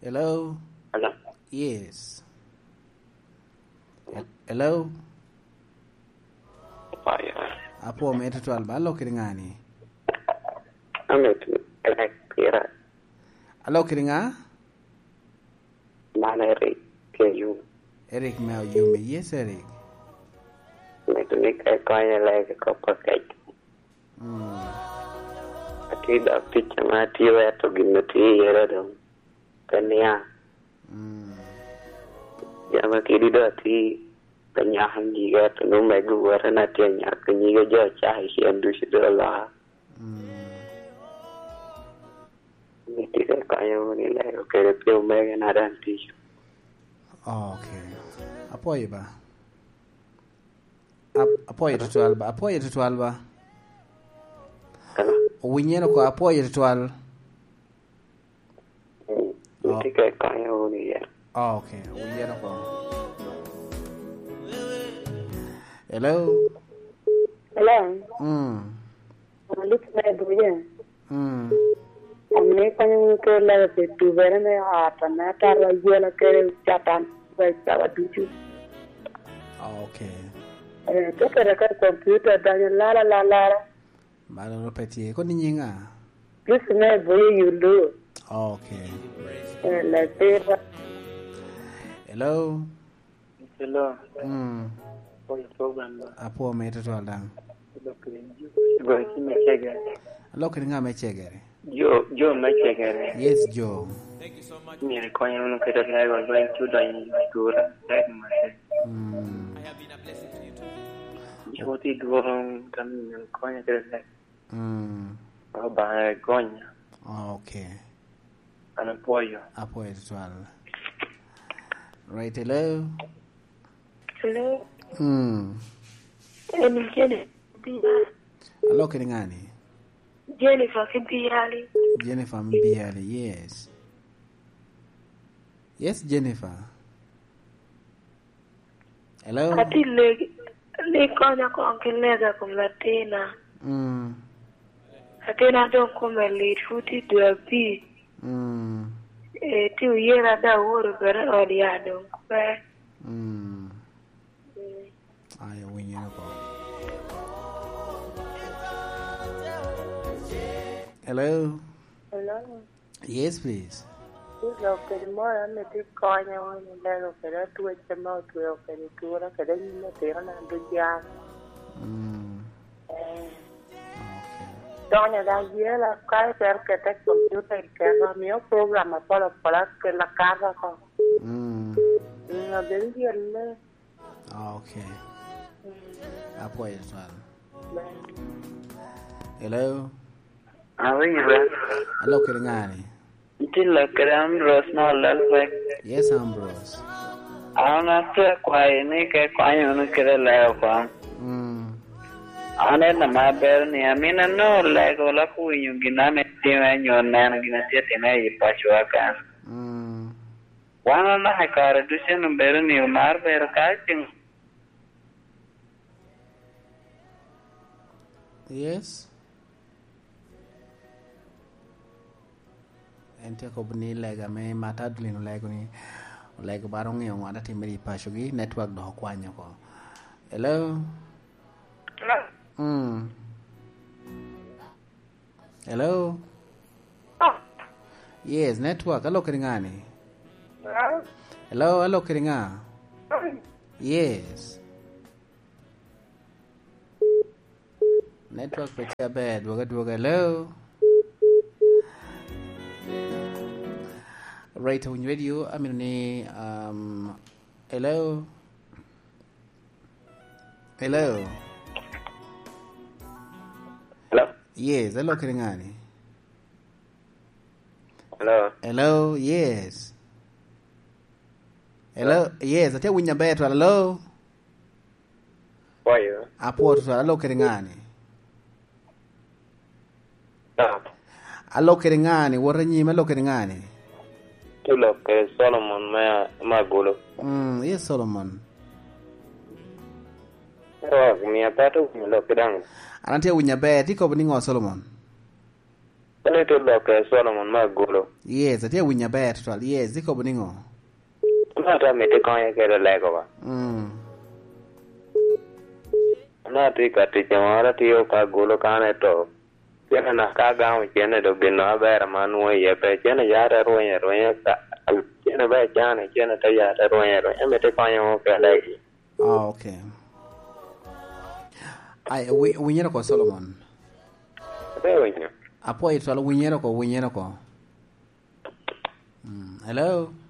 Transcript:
Hello. Hello. Yes. Hello. Apo meto to alba allo kiringani. Amet Eric Pira. Allo kiringa? Man Eric KU. Eric Mel Yumi. Yes, Eric. Meto ni kay kaya like ko pakai. Ati da picha mati weto ginati yera dong. Kanya. Jama kiri do ati kanya hangiga to no megu warana tianya kanyiga jo chai shi andu shi do la. Miti kaya woni like okay pio mega na dan ticho. Okay. Apoye ba. Apoye to alba. Apoye to alba. Winyeno ko apoye to al. Miti kaya woni ya. Okay. Winyeno ko. Hello. Hello. Look my boy. हमने कहीं के लगे थे टूबेर में आता ना तारा ये लगे जापान वैसा वादुचु Okay. तो तेरे का कंप्यूटर दाने ला ला ला ला Balo repeti ko ninyinga. This my boy you do. Okay. Hello. Hello. For your program. Apo meto to aldang. Hello kiringa mechegere. Joe mechegere. Yes, Joe. Thank you so much. Ni konya uno keda like was going to die to that myself. I have been a blessing to you too. Joti duong kami konya keda like. Ba konya. Okay. An apoyo. Apoyo as well. Right, hello. Hello. Hello kiringani. Jennifer Mbiali. Jennifer Mbiali, yes. Yes, Jennifer. Hello. Ati le konya ko angelega ko latina. Atina don come le futi due bi. Ti uyera da woro gara odiado. Ayo winyana ko. Hello. Hello. Yes, please. Lo que demora me te coña on lo que da tu este mo tu lo que tu ora que da ni te ora do ya. Doña da la cae per que te computer que no mio programa para que la casa con. No del día le. Okay. Apoyo as well. Hello. Hello kiringani. Tila kram Rosna lalwek. Yes, Ambrose. Ana te kwai ni ke kwai uno keda like kwa. Ana na maber ni amina no like ola ku yungina me tiwa nyona ngina tiete na ipachwa kan. Wana na hakara dusen ber ni mar ber ka ting. Yes. Ente ko bni lega me matadlino lego ni lego barong yo ngada timeri pashogi network do kwanya ko. Hello. Hello. Hello. Yes, network. Hello kiringani. Hello, kiringa. Yes. Network pecha bad. Waga hello. Right on radio. I mean, hello. Hello. Hello. Yes, hello kiringani. Hello. Hello. Yes. Hello. Yes, ate winya beto. Hello. Boyo. Apo to hello kiringani. Stop. Hello kiringani. Waranyi hello kiringani. Tulo ke Solomon magolo. Yes, Solomon. Wa mi apatu lo kedang. Anante winya beto ko bningo Solomon. Kale to lo ke Solomon Magolo. Yes, atia winya ber to. Yes, diko buningo. Na ta me te kan ke le ko ba. Na ti ka ti jamara ti o ka golo kane to. Yana na ka ga un chene do binno ber manu ye pe chene ya ra ro ka. Chene ba chane chene ta ya ra ro me te kan yo ke le. Oh, okay. Ai winyero ko Solomon. Winyo. Apo itwalo winyero ko. Hello.